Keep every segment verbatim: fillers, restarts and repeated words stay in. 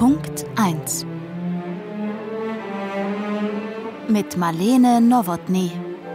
Punkt eins mit Marlene Nowotny.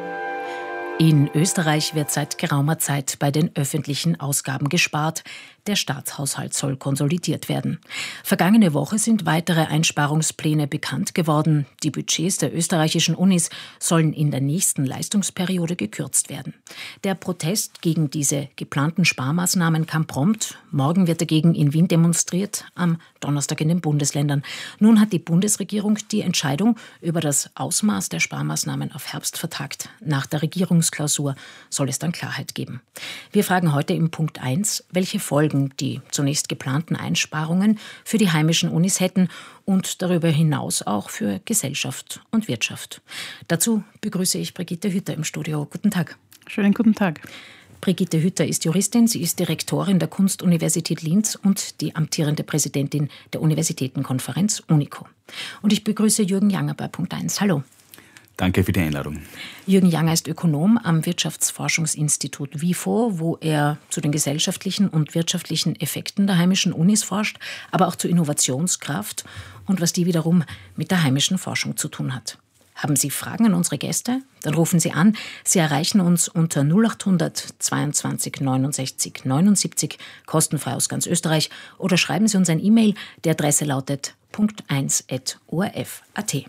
In Österreich wird seit geraumer Zeit bei den öffentlichen Ausgaben gespart. Der Staatshaushalt soll konsolidiert werden. Vergangene Woche sind weitere Einsparungspläne bekannt geworden. Die Budgets der österreichischen Unis sollen in der nächsten Leistungsperiode gekürzt werden. Der Protest gegen diese geplanten Sparmaßnahmen kam prompt. Morgen wird dagegen in Wien demonstriert, am Donnerstag in den Bundesländern. Nun hat die Bundesregierung die Entscheidung über das Ausmaß der Sparmaßnahmen auf Herbst vertagt. Nach der Regierungsklausur soll es dann Klarheit geben. Wir fragen heute im Punkt eins, welche Folgen die zunächst geplanten Einsparungen für die heimischen Unis hätten und darüber hinaus auch für Gesellschaft und Wirtschaft. Dazu begrüße ich Brigitte Hütter im Studio. Guten Tag. Schönen guten Tag. Brigitte Hütter ist Juristin, sie ist Direktorin der Kunstuniversität Linz und die amtierende Präsidentin der Universitätenkonferenz UNICO. Und ich begrüße Jürgen Janger bei Punkt eins. Hallo. Danke für die Einladung. Jürgen Janger ist Ökonom am Wirtschaftsforschungsinstitut WIFO, wo er zu den gesellschaftlichen und wirtschaftlichen Effekten der heimischen Unis forscht, aber auch zur Innovationskraft und was die wiederum mit der heimischen Forschung zu tun hat. Haben Sie Fragen an unsere Gäste? Dann rufen Sie an. Sie erreichen uns unter null acht hundert zweiundzwanzig neunundsechzig neunundsiebzig, kostenfrei aus ganz Österreich, oder schreiben Sie uns ein E-Mail. Die Adresse lautet punkt eins at o r f punkt a t.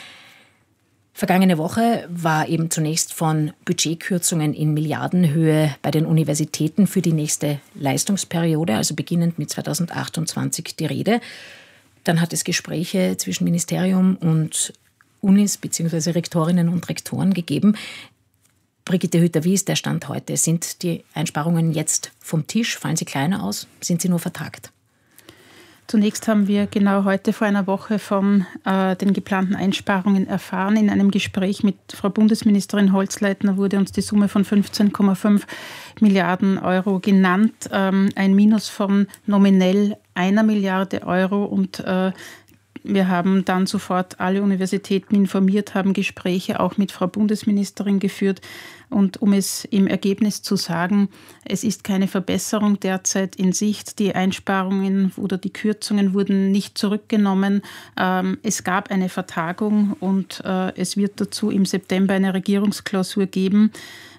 Vergangene Woche war eben zunächst von Budgetkürzungen in Milliardenhöhe bei den Universitäten für die nächste Leistungsperiode, also beginnend mit zweitausendachtundzwanzig, die Rede. Dann hat es Gespräche zwischen Ministerium und Unis bzw. Rektorinnen und Rektoren gegeben. Brigitte Hütter, wie ist der Stand heute? Sind die Einsparungen jetzt vom Tisch? Fallen sie kleiner aus? Sind sie nur vertagt? Zunächst haben wir genau heute vor einer Woche von äh, den geplanten Einsparungen erfahren. In einem Gespräch mit Frau Bundesministerin Holzleitner wurde uns die Summe von fünfzehn Komma fünf Milliarden Euro genannt. Ähm, ein Minus von nominell einer Milliarde Euro. Und äh, wir haben dann sofort alle Universitäten informiert, haben Gespräche auch mit Frau Bundesministerin geführt. Und um es im Ergebnis zu sagen, es ist keine Verbesserung derzeit in Sicht. Die Einsparungen oder die Kürzungen wurden nicht zurückgenommen. Es gab eine Vertagung und es wird dazu im September eine Regierungsklausur geben.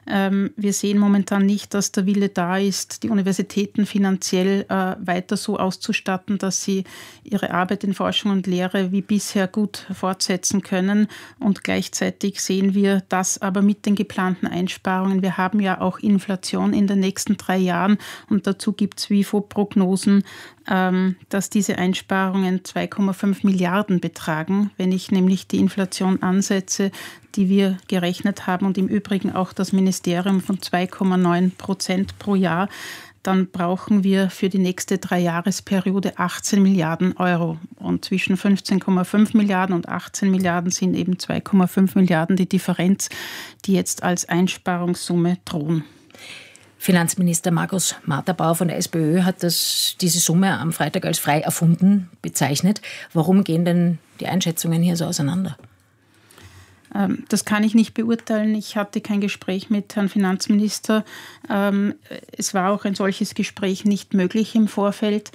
Wir sehen momentan nicht, dass der Wille da ist, die Universitäten finanziell äh, weiter so auszustatten, dass sie ihre Arbeit in Forschung und Lehre wie bisher gut fortsetzen können. Und gleichzeitig sehen wir das aber mit den geplanten Einsparungen. Wir haben ja auch Inflation in den nächsten drei Jahren und dazu gibt es WIFO-Prognosen, ähm, dass diese Einsparungen zwei Komma fünf Milliarden betragen. Wenn ich nämlich die Inflation ansetze, die wir gerechnet haben und im Übrigen auch das Ministerium von zwei Komma neun Prozent pro Jahr, dann brauchen wir für die nächste Dreijahresperiode achtzehn Milliarden Euro. Und zwischen fünfzehn Komma fünf Milliarden und achtzehn Milliarden sind eben zwei Komma fünf Milliarden die Differenz, die jetzt als Einsparungssumme drohen. Finanzminister Markus Marterbauer von der SPÖ hat das, diese Summe am Freitag als frei erfunden bezeichnet. Warum gehen denn die Einschätzungen hier so auseinander? Das kann ich nicht beurteilen. Ich hatte kein Gespräch mit Herrn Finanzminister. Es war auch ein solches Gespräch nicht möglich im Vorfeld.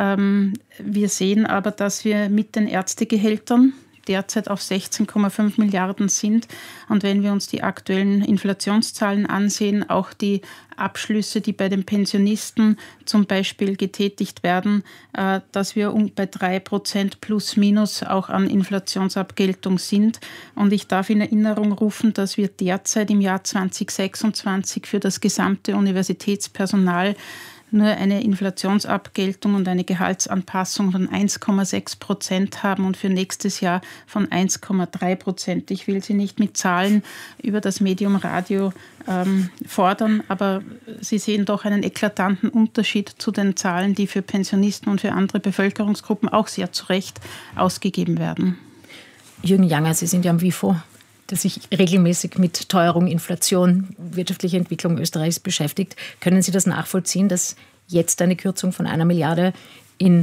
Wir sehen aber, dass wir mit den Ärztegehältern derzeit auf sechzehn Komma fünf Milliarden sind. Und wenn wir uns die aktuellen Inflationszahlen ansehen, auch die Abschlüsse, die bei den Pensionisten zum Beispiel getätigt werden, dass wir bei drei Prozent plus minus auch an Inflationsabgeltung sind. Und ich darf in Erinnerung rufen, dass wir derzeit im Jahr zweitausendsechsundzwanzig für das gesamte Universitätspersonal nur eine Inflationsabgeltung und eine Gehaltsanpassung von eins Komma sechs Prozent haben und für nächstes Jahr von eins Komma drei Prozent. Ich will Sie nicht mit Zahlen über das Medium Radio ähm, fordern, aber Sie sehen doch einen eklatanten Unterschied zu den Zahlen, die für Pensionisten und für andere Bevölkerungsgruppen auch sehr zu Recht ausgegeben werden. Jürgen Janger, Sie sind ja am WIFO, das sich regelmäßig mit Teuerung, Inflation, wirtschaftlicher Entwicklung Österreichs beschäftigt. Können Sie das nachvollziehen, dass jetzt eine Kürzung von einer Milliarde in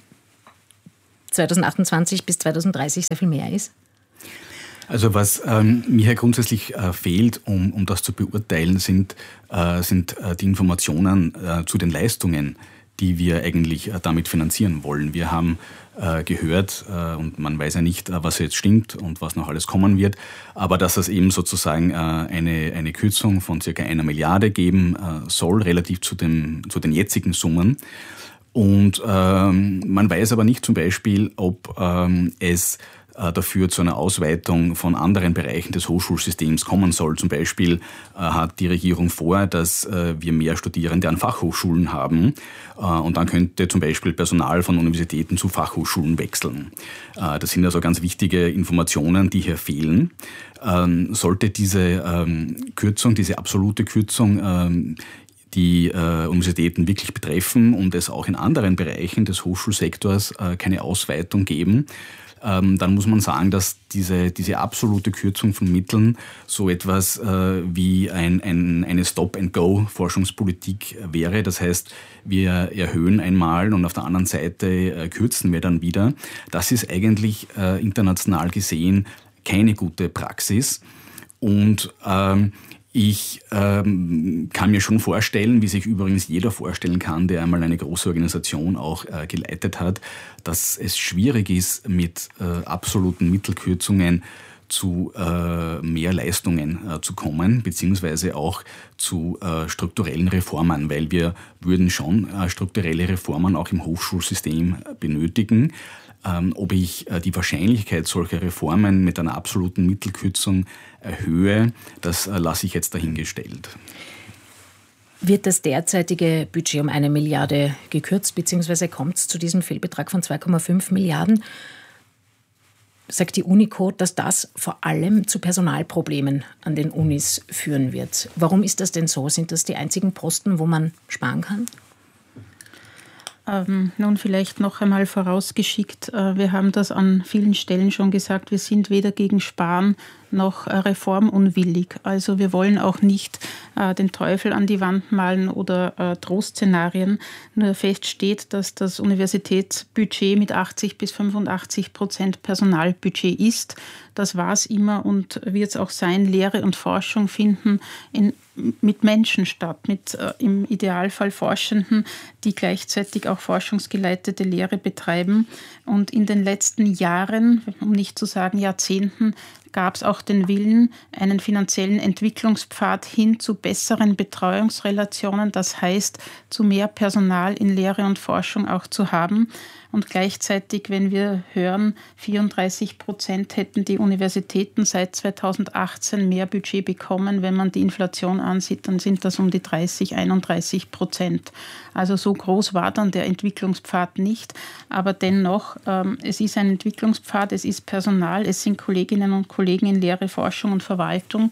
zweitausendachtundzwanzig bis zweitausenddreißig sehr viel mehr ist? Also was ähm, mir grundsätzlich äh, fehlt, um, um das zu beurteilen, sind, äh, sind äh, die Informationen äh, zu den Leistungen, die wir eigentlich damit finanzieren wollen. Wir haben äh, gehört, äh, und man weiß ja nicht, was jetzt stimmt und was noch alles kommen wird, aber dass es eben sozusagen äh, eine, eine Kürzung von circa einer Milliarde geben äh, soll, relativ zu, dem, zu den jetzigen Summen. Und ähm, man weiß aber nicht zum Beispiel, ob ähm, es dafür zu einer Ausweitung von anderen Bereichen des Hochschulsystems kommen soll. Zum Beispiel äh, hat die Regierung vor, dass äh, wir mehr Studierende an Fachhochschulen haben äh, und dann könnte zum Beispiel Personal von Universitäten zu Fachhochschulen wechseln. Äh, das sind also ganz wichtige Informationen, die hier fehlen. Ähm, sollte diese ähm, Kürzung, diese absolute Kürzung ähm, die äh, Universitäten wirklich betreffen und es auch in anderen Bereichen des Hochschulsektors äh, keine Ausweitung geben, Ähm, dann muss man sagen, dass diese, diese absolute Kürzung von Mitteln so etwas äh, wie ein, ein, eine Stop-and-Go-Forschungspolitik wäre. Das heißt, wir erhöhen einmal und auf der anderen Seite äh, kürzen wir dann wieder. Das ist eigentlich äh, international gesehen keine gute Praxis. Und ähm, Ich ähm, kann mir schon vorstellen, wie sich übrigens jeder vorstellen kann, der einmal eine große Organisation auch äh, geleitet hat, dass es schwierig ist, mit äh, absoluten Mittelkürzungen zu äh, mehr Leistungen äh, zu kommen, beziehungsweise auch zu äh, strukturellen Reformen, weil wir würden schon äh, strukturelle Reformen auch im Hochschulsystem benötigen. Ähm, ob ich äh, die Wahrscheinlichkeit solcher Reformen mit einer absoluten Mittelkürzung erhöhe, das äh, lasse ich jetzt dahingestellt. Wird das derzeitige Budget um eine Milliarde gekürzt, beziehungsweise kommt es zu diesem Fehlbetrag von zwei Komma fünf Milliarden? Sagt die Unicode, dass das vor allem zu Personalproblemen an den Unis führen wird. Warum ist das denn so? Sind das die einzigen Posten, wo man sparen kann? Ähm, nun vielleicht noch einmal vorausgeschickt, äh, wir haben das an vielen Stellen schon gesagt, wir sind weder gegen Sparen noch äh, reformunwillig. Also wir wollen auch nicht äh, den Teufel an die Wand malen oder äh, Drohszenarien. Nur fest steht, dass das Universitätsbudget mit achtzig bis fünfundachtzig Prozent Personalbudget ist. Das war es immer und wird es auch sein. Lehre und Forschung finden in, mit Menschen statt, mit äh, im Idealfall Forschenden, die gleichzeitig auch forschungsgeleitete Lehre betreiben. Und in den letzten Jahren, um nicht zu sagen Jahrzehnten, gab es auch den Willen, einen finanziellen Entwicklungspfad hin zu besseren Betreuungsrelationen, das heißt zu mehr Personal in Lehre und Forschung auch zu haben. Und gleichzeitig, wenn wir hören, vierunddreißig Prozent hätten die Universitäten seit zweitausendachtzehn mehr Budget bekommen. Wenn man die Inflation ansieht, dann sind das um die dreißig, einunddreißig Prozent. Also so groß war dann der Entwicklungspfad nicht. Aber dennoch, ähm, es ist ein Entwicklungspfad, es ist Personal, es sind Kolleginnen und Kollegen in Lehre, Forschung und Verwaltung.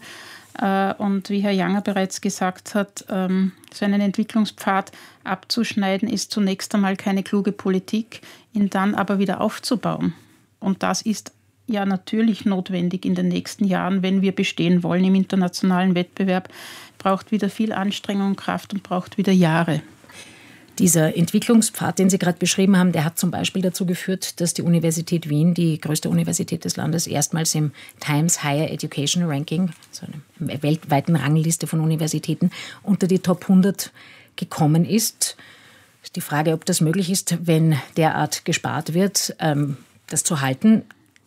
Und wie Herr Janger bereits gesagt hat, so einen Entwicklungspfad abzuschneiden, ist zunächst einmal keine kluge Politik, ihn dann aber wieder aufzubauen. Und das ist ja natürlich notwendig in den nächsten Jahren, wenn wir bestehen wollen im internationalen Wettbewerb, braucht wieder viel Anstrengung und Kraft und braucht wieder Jahre. Dieser Entwicklungspfad, den Sie gerade beschrieben haben, der hat zum Beispiel dazu geführt, dass die Universität Wien, die größte Universität des Landes, erstmals im Times Higher Education Ranking, so einer weltweiten Rangliste von Universitäten, unter die Top hundert gekommen ist. Die Frage, ob das möglich ist, wenn derart gespart wird, das zu halten.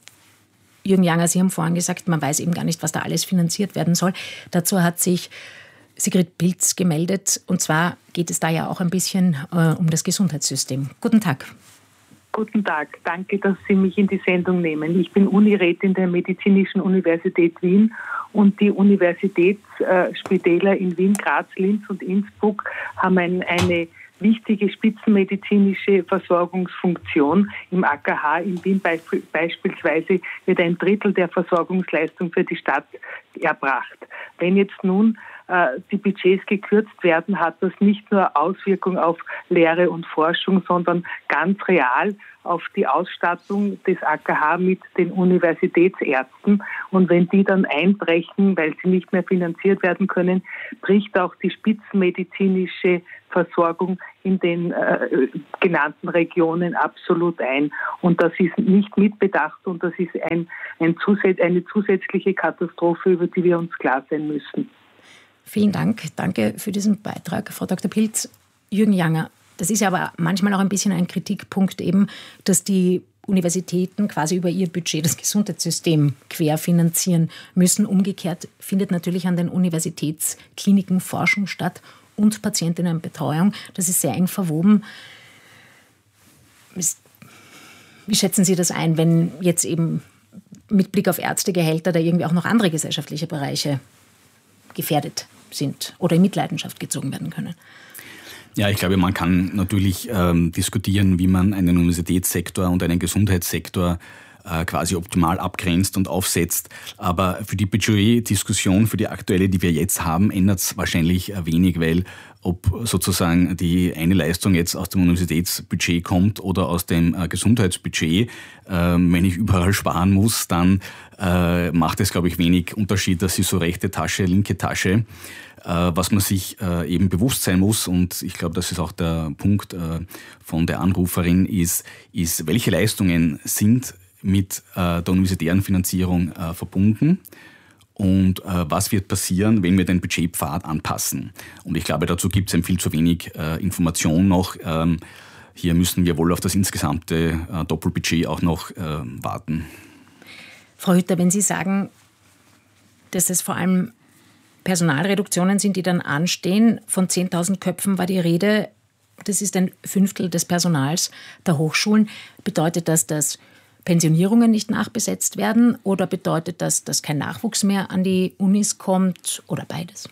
Jürgen Janger, Sie haben vorhin gesagt, man weiß eben gar nicht, was da alles finanziert werden soll. Dazu hat sich Sigrid Pilz gemeldet. Und zwar geht es da ja auch ein bisschen äh, um das Gesundheitssystem. Guten Tag. Guten Tag. Danke, dass Sie mich in die Sendung nehmen. Ich bin Unirätin der Medizinischen Universität Wien und die Universitätsspitäler in Wien, Graz, Linz und Innsbruck haben ein, eine wichtige spitzenmedizinische Versorgungsfunktion. Im A K H in Wien beisp- beispielsweise wird ein Drittel der Versorgungsleistung für die Stadt erbracht. Wenn jetzt nun äh, die Budgets gekürzt werden, hat das nicht nur Auswirkungen auf Lehre und Forschung, sondern ganz real auf die Ausstattung des A K H mit den Universitätsärzten. Und wenn die dann einbrechen, weil sie nicht mehr finanziert werden können, bricht auch die spitzenmedizinische Versorgung in den äh, genannten Regionen absolut ein. Und das ist nicht mitbedacht und das ist ein, ein Zusä- eine zusätzliche Katastrophe, über die wir uns klar sein müssen. Vielen Dank. Danke für diesen Beitrag, Frau Doktor Pilz. Jürgen Janger, Das ist ja aber manchmal auch ein bisschen ein Kritikpunkt eben, dass die Universitäten quasi über ihr Budget das Gesundheitssystem querfinanzieren müssen. Umgekehrt findet natürlich an den Universitätskliniken Forschung statt und Patientinnenbetreuung. Das ist sehr eng verwoben. Wie schätzen Sie das ein, wenn jetzt eben mit Blick auf Ärztegehälter da irgendwie auch noch andere gesellschaftliche Bereiche gefährdet sind oder in Mitleidenschaft gezogen werden können? Ja, ich glaube, man kann natürlich ähm, diskutieren, wie man einen Universitätssektor und einen Gesundheitssektor äh, quasi optimal abgrenzt und aufsetzt. Aber für die Budgetdiskussion, für die aktuelle, die wir jetzt haben, ändert es wahrscheinlich äh, wenig, weil ob sozusagen die eine Leistung jetzt aus dem Universitätsbudget kommt oder aus dem äh, Gesundheitsbudget, äh, wenn ich überall sparen muss, dann äh, macht es, glaube ich, wenig Unterschied, dass sie so rechte Tasche, linke Tasche. Was man sich eben bewusst sein muss, und ich glaube, das ist auch der Punkt von der Anruferin, ist, ist welche Leistungen sind mit der universitären Finanzierung verbunden und was wird passieren, wenn wir den Budgetpfad anpassen. Und ich glaube, dazu gibt es eben viel zu wenig Information noch. Hier müssen wir wohl auf das insgesamte Doppelbudget auch noch warten. Frau Hütter, wenn Sie sagen, dass es vor allem Personalreduktionen sind, die dann anstehen. Von zehntausend Köpfen war die Rede. Das ist ein Fünftel des Personals der Hochschulen. Bedeutet das, dass Pensionierungen nicht nachbesetzt werden oder bedeutet das, dass kein Nachwuchs mehr an die Unis kommt oder beides?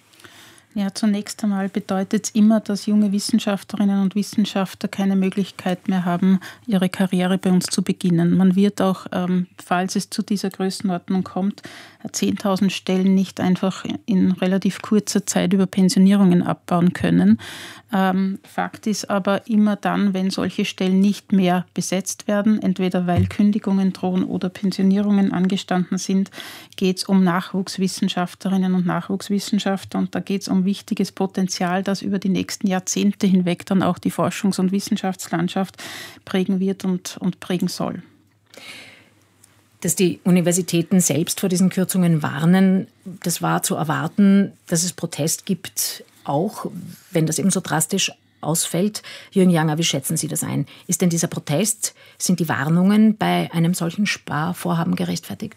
Ja, zunächst einmal bedeutet es immer, dass junge Wissenschaftlerinnen und Wissenschaftler keine Möglichkeit mehr haben, ihre Karriere bei uns zu beginnen. Man wird auch, ähm, falls es zu dieser Größenordnung kommt, zehntausend Stellen nicht einfach in relativ kurzer Zeit über Pensionierungen abbauen können. Ähm, Fakt ist aber immer dann, wenn solche Stellen nicht mehr besetzt werden, entweder weil Kündigungen drohen oder Pensionierungen angestanden sind, geht es um Nachwuchswissenschaftlerinnen und Nachwuchswissenschaftler, und da geht es um wichtiges Potenzial, das über die nächsten Jahrzehnte hinweg dann auch die Forschungs- und Wissenschaftslandschaft prägen wird und, und prägen soll. Dass die Universitäten selbst vor diesen Kürzungen warnen, das war zu erwarten. Dass es Protest gibt, auch wenn das eben so drastisch ausfällt. Jürgen Janger, wie schätzen Sie das ein? Ist denn dieser Protest, sind die Warnungen bei einem solchen Sparvorhaben gerechtfertigt?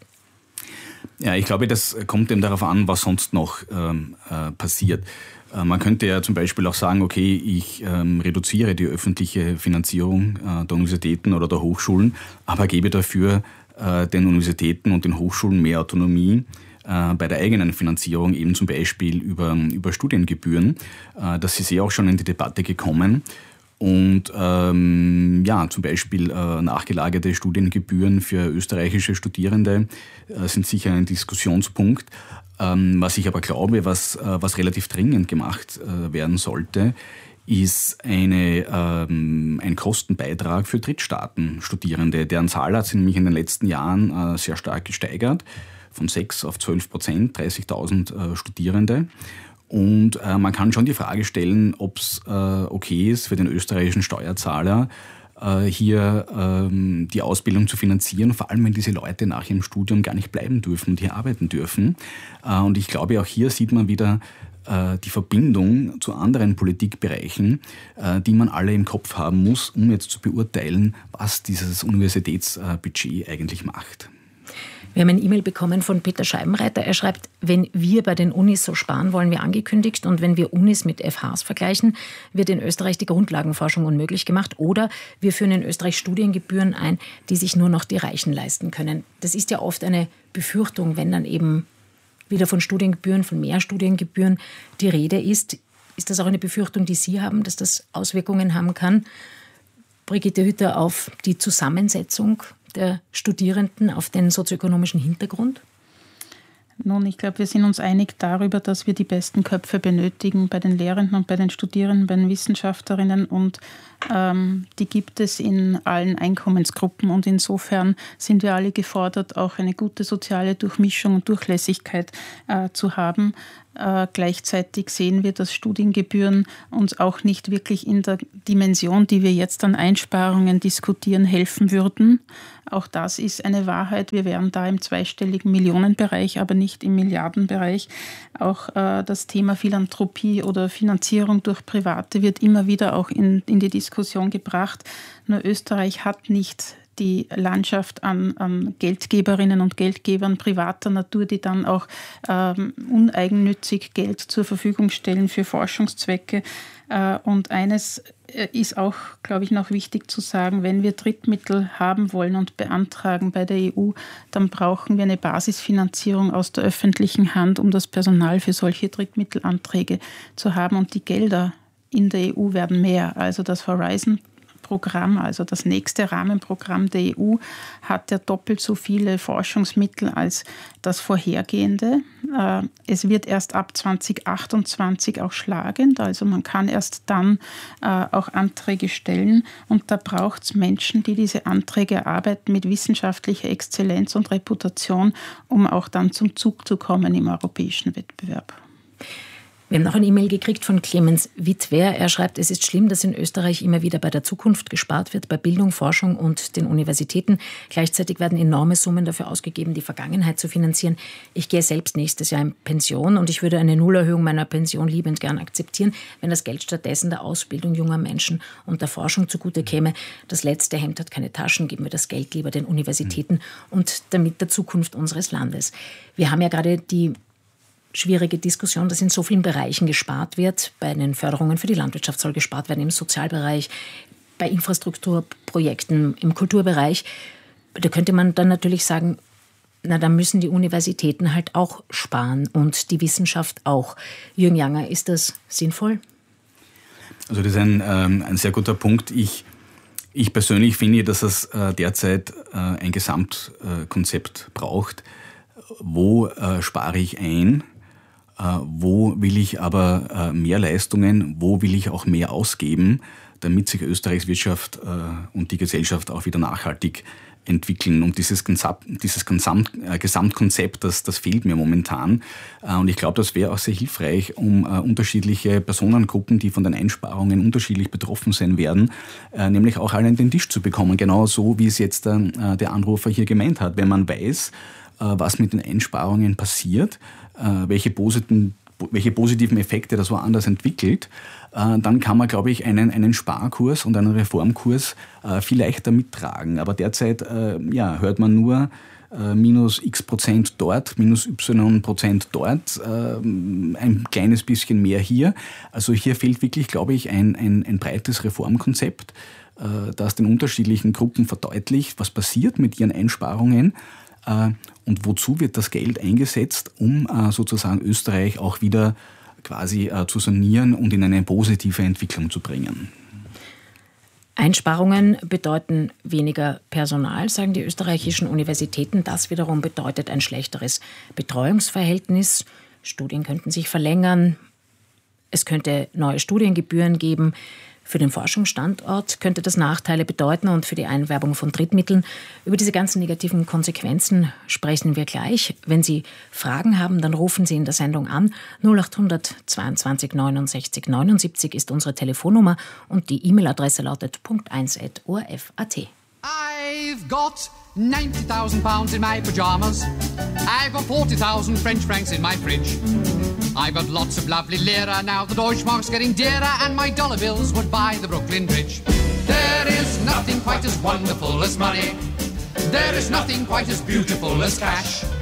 Ja, ich glaube, das kommt eben darauf an, was sonst noch ähm, äh, passiert. Äh, man könnte ja zum Beispiel auch sagen, okay, ich ähm, reduziere die öffentliche Finanzierung äh, der Universitäten oder der Hochschulen, aber gebe dafür äh, den Universitäten und den Hochschulen mehr Autonomie äh, bei der eigenen Finanzierung, eben zum Beispiel über, über Studiengebühren. Äh, das ist ja auch schon in die Debatte gekommen. Und ähm, ja, zum Beispiel äh, nachgelagerte Studiengebühren für österreichische Studierende äh, sind sicher ein Diskussionspunkt. Ähm, was ich aber glaube, was, äh, was relativ dringend gemacht äh, werden sollte, ist eine, ähm, ein Kostenbeitrag für Drittstaatenstudierende. Deren Zahl hat sich nämlich in den letzten Jahren äh, sehr stark gesteigert, von sechs auf zwölf Prozent, dreißigtausend äh, Studierende. Und äh, man kann schon die Frage stellen, ob es äh, okay ist für den österreichischen Steuerzahler, äh, hier ähm, die Ausbildung zu finanzieren, vor allem wenn diese Leute nach ihrem Studium gar nicht bleiben dürfen und hier arbeiten dürfen. Äh, und ich glaube, auch hier sieht man wieder äh, die Verbindung zu anderen Politikbereichen, äh, die man alle im Kopf haben muss, um jetzt zu beurteilen, was dieses Universitätsbudget eigentlich macht. Wir haben ein E-Mail bekommen von Peter Scheibenreiter. Er schreibt, wenn wir bei den Unis so sparen wollen wie angekündigt und wenn wir Unis mit F Hs vergleichen, wird in Österreich die Grundlagenforschung unmöglich gemacht oder wir führen in Österreich Studiengebühren ein, die sich nur noch die Reichen leisten können. Das ist ja oft eine Befürchtung, wenn dann eben wieder von Studiengebühren, von mehr Studiengebühren die Rede ist. Ist das auch eine Befürchtung, die Sie haben, dass das Auswirkungen haben kann? Brigitte Hütter, auf die Zusammensetzung der Studierenden, auf den sozioökonomischen Hintergrund? Nun, ich glaube, wir sind uns einig darüber, dass wir die besten Köpfe benötigen bei den Lehrenden und bei den Studierenden, bei den Wissenschaftlerinnen, und ähm, die gibt es in allen Einkommensgruppen, und insofern sind wir alle gefordert, auch eine gute soziale Durchmischung und Durchlässigkeit äh, zu haben. Äh, gleichzeitig sehen wir, dass Studiengebühren uns auch nicht wirklich in der Dimension, die wir jetzt an Einsparungen diskutieren, helfen würden. Auch das ist eine Wahrheit. Wir wären da im zweistelligen Millionenbereich, aber nicht im Milliardenbereich. Auch äh, das Thema Philanthropie oder Finanzierung durch Private wird immer wieder auch in, in die Diskussion gebracht. Nur Österreich hat nicht die Landschaft an, an Geldgeberinnen und Geldgebern privater Natur, die dann auch ähm, uneigennützig Geld zur Verfügung stellen für Forschungszwecke. Äh, und eines ist auch, glaube ich, noch wichtig zu sagen, wenn wir Drittmittel haben wollen und beantragen bei der E U, dann brauchen wir eine Basisfinanzierung aus der öffentlichen Hand, um das Personal für solche Drittmittelanträge zu haben. Und die Gelder in der E U werden mehr. Also das Horizon Programm, also das nächste Rahmenprogramm der E U, hat ja doppelt so viele Forschungsmittel als das vorhergehende. Es wird erst ab zwanzig achtundzwanzig auch schlagend, also man kann erst dann auch Anträge stellen und da braucht es Menschen, die diese Anträge erarbeiten mit wissenschaftlicher Exzellenz und Reputation, um auch dann zum Zug zu kommen im europäischen Wettbewerb. Wir haben noch eine E-Mail gekriegt von Clemens Wittwer. Er schreibt, es ist schlimm, dass in Österreich immer wieder bei der Zukunft gespart wird, bei Bildung, Forschung und den Universitäten. Gleichzeitig werden enorme Summen dafür ausgegeben, die Vergangenheit zu finanzieren. Ich gehe selbst nächstes Jahr in Pension und ich würde eine Nullerhöhung meiner Pension liebend gern akzeptieren, wenn das Geld stattdessen der Ausbildung junger Menschen und der Forschung zugute käme. Das letzte Hemd hat keine Taschen, geben wir das Geld lieber den Universitäten und damit der Zukunft unseres Landes. Wir haben ja gerade die schwierige Diskussion, dass in so vielen Bereichen gespart wird. Bei den Förderungen für die Landwirtschaft soll gespart werden, im Sozialbereich, bei Infrastrukturprojekten, im Kulturbereich. Da könnte man dann natürlich sagen, na, da müssen die Universitäten halt auch sparen und die Wissenschaft auch. Jürgen Janger, ist das sinnvoll? Also das ist ein, ähm, ein sehr guter Punkt. Ich, ich persönlich finde, dass es äh, derzeit äh, ein Gesamtkonzept äh, braucht. Wo äh, spare ich ein? Wo will ich aber mehr Leistungen, wo will ich auch mehr ausgeben, damit sich Österreichs Wirtschaft und die Gesellschaft auch wieder nachhaltig entwickeln. Und dieses, dieses Gesamtkonzept, das, das fehlt mir momentan. Und ich glaube, das wäre auch sehr hilfreich, um unterschiedliche Personengruppen, die von den Einsparungen unterschiedlich betroffen sein werden, nämlich auch alle an den Tisch zu bekommen. Genau so, wie es jetzt der Anrufer hier gemeint hat. Wenn man weiß, was mit den Einsparungen passiert, welche positiven, welche positiven Effekte das woanders entwickelt, dann kann man, glaube ich, einen, einen Sparkurs und einen Reformkurs viel leichter mittragen. Aber derzeit ja, hört man nur minus x Prozent dort, minus y Prozent dort, ein kleines bisschen mehr hier. Also hier fehlt wirklich, glaube ich, ein, ein, ein breites Reformkonzept, das den unterschiedlichen Gruppen verdeutlicht, was passiert mit ihren Einsparungen. Und wozu wird das Geld eingesetzt, um sozusagen Österreich auch wieder quasi zu sanieren und in eine positive Entwicklung zu bringen? Einsparungen bedeuten weniger Personal, sagen die österreichischen Universitäten. Das wiederum bedeutet ein schlechteres Betreuungsverhältnis. Studien könnten sich verlängern. Es könnte neue Studiengebühren geben. Für den Forschungsstandort könnte das Nachteile bedeuten und für die Einwerbung von Drittmitteln. Über diese ganzen negativen Konsequenzen sprechen wir gleich. Wenn Sie Fragen haben, dann rufen Sie in der Sendung an. null acht hundert zweiundzwanzig neunundsechzig neunundsiebzig ist unsere Telefonnummer und die E-Mail-Adresse lautet punkt eins at o r f punkt a t. I've got ninety thousand pounds in my pyjamas. I've got forty thousand French francs in my fridge. I've got lots of lovely lira, now the Deutschmark's getting dearer, and my dollar bills would buy the Brooklyn Bridge. There is nothing quite as wonderful as money. There is nothing quite as beautiful as cash.